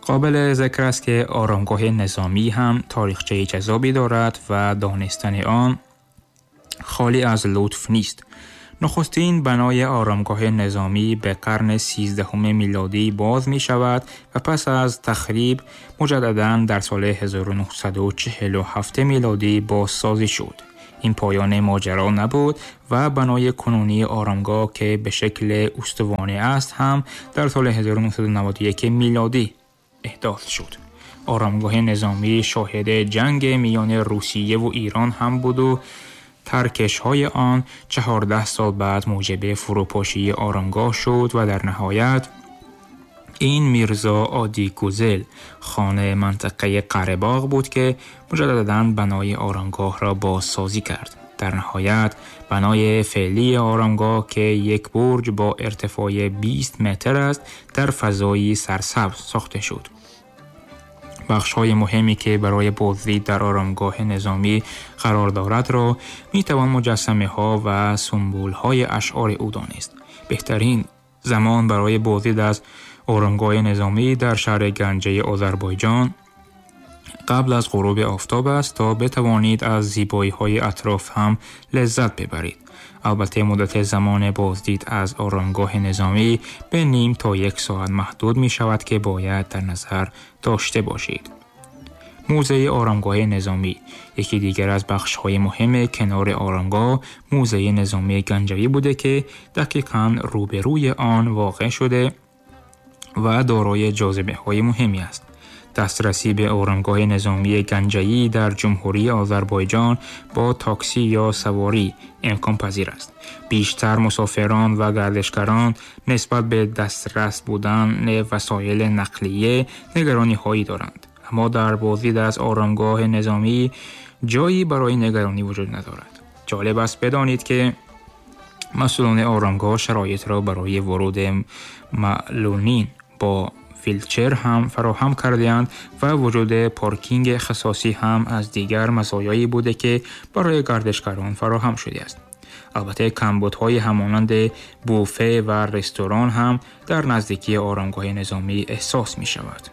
قابل ذکر است که آرامگاه نظامی هم تاریخچه جذابی دارد و دانستن آن خالی از لطف نیست. نخستین بنای آرامگاه نظامی به قرن 13 میلادی باز می شود و پس از تخریب مجدداً در سال 1947 میلادی بازسازی شد. این پایان ماجرا نبود و بنای کنونی آرامگاه که به شکل استوانه است هم در سال 1991 میلادی احداث شد. آرامگاه نظامی شاهد جنگ میان روسیه و ایران هم بود و ترکش‌های آن 14 سال بعد موجب فروپاشی آرامگاه شد و در نهایت این میرزا آدیگوزل خان منطقه قره‌باغ بود که مجدداً بنای آرامگاه را بازسازی کرد. در نهایت بنای فعلی آرامگاه که یک برج با ارتفاع 20 متر است در فضایی سرسبز ساخته شد. بخش‌های مهمی که برای بازدید در آرامگاه نظامی قرار دارد را می‌توان مجسمه‌ها و سمبول‌های اشعار او دانست. بهترین زمان برای بازدید از آرامگاه نظامی در شهر گنجه آذربایجان قبل از غروب آفتاب است تا بتوانید از زیبایی‌های اطراف هم لذت ببرید. البته مدت زمان بازدید از آرامگاه نظامی به نیم تا 1 ساعت محدود می شود که باید در نظر داشته باشید. موزه آرامگاه نظامی یکی دیگر از بخش‌های مهم کنار آرامگاه موزه نظامی گنجوی بوده که دقیقاً روبروی آن واقع شده و دارای جاذبه‌های مهمی است. دسترسی به آرامگاه نظامی گنجایی در جمهوری آذربایجان با تاکسی یا سواری امکان پذیر است. بیشتر مسافران و گردشگران نسبت به دسترس بودن وسایل نقلیه نگرانی هایی دارند، اما در بازدید از آرامگاه نظامی جایی برای نگرانی وجود ندارد. جالب است بدانید که مسئولان آرامگاه شرایط را برای ورود معلولین با ویلچر هم فراهم کردند و وجود پارکینگ اختصاصی هم از دیگر مزایایی بوده که برای گردشگران فراهم شده است. البته کمبودهای همانند بوفه و رستوران هم در نزدیکی آرامگاه نظامی احساس می شود.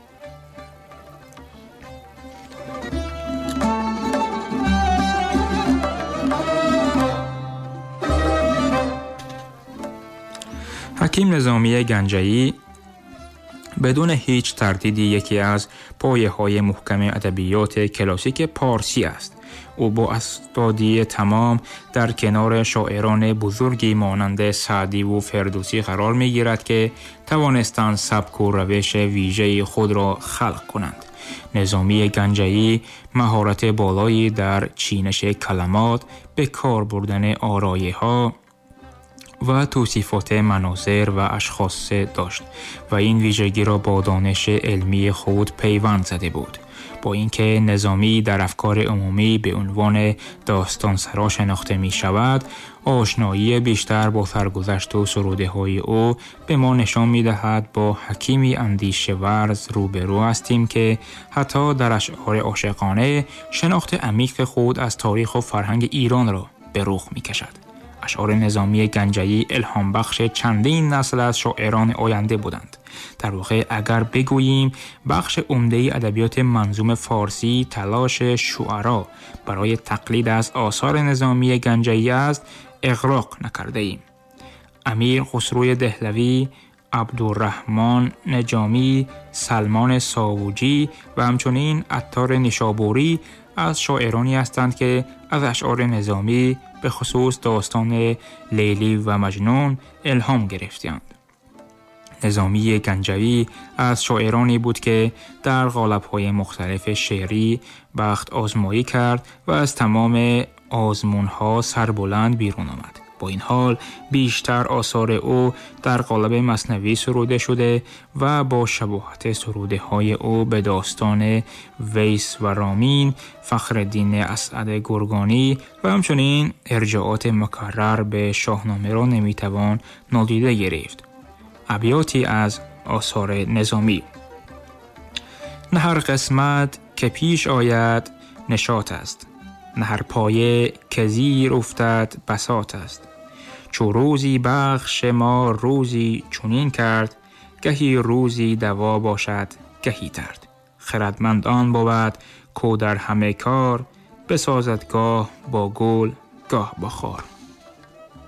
حکیم نظامی گنجایی بدون هیچ تردیدی یکی از پایه‌های محکم ادبیات کلاسیک پارسی است. او با استادی تمام در کنار شاعران بزرگی مانند سعدی و فردوسی قرار می‌گیرد که توانستند سبک و روش ویژه خود را خلق کنند. نظامی گنجایی مهارت بالایی در چینش کلمات، به کار بردن آرایه‌ها و توصیفات مناظر و اشخاص داشت و این ویژگی را با دانش علمی خود پیوند زده بود. با اینکه نظامی در افکار عمومی به عنوان داستانسرا شناخته می شود، آشنایی بیشتر با سرگذشت و سروده های او به ما نشان می دهد با حکیمی اندیشه ورز روبرو هستیم که حتی در اشعار عاشقانه شناخت عمیق خود از تاریخ و فرهنگ ایران را به رخ می کشد. اشعار نظامی گنجایی الهام بخش چندین نسل از شاعران آینده بودند. در واقع اگر بگوییم بخش عمده ادبیات منظوم فارسی تلاش شعرا برای تقلید از آثار نظامی گنجایی است، اغراق نکرده ایم. امیر خسرو دهلوی، عبدالرحمن نجامی، سلمان ساوجی و همچنین عطار نیشابوری از شاعرانی هستند که از اشعار نظامی به خصوص داستان لیلی و مجنون الهام گرفتند. نظامی گنجوی از شاعرانی بود که در قالب‌های مختلف شعری بخت آزمایی کرد و از تمام آزمون‌ها سربلند بیرون آمد. با این حال بیشتر آثار او در قالب مثنوی سروده شده و با شباهت سروده های او به داستان ویس و رامین، فخرالدین اسعد گرگانی و همچنین ارجاعات مکرر به شاهنامه را نمیتوان نادیده گرفت. ابیاتی از آثار نظامی: نه هر قسمت که پیش آید نشاط است، نه هر پایه که زیر افتد بساط است. چو روزی بخش ما روزی چنین کرد، گهی روزی دوا باشد گهی ترد. خردمند آن بود کو در همه کار، بسازد گاه با گل گاه با خار.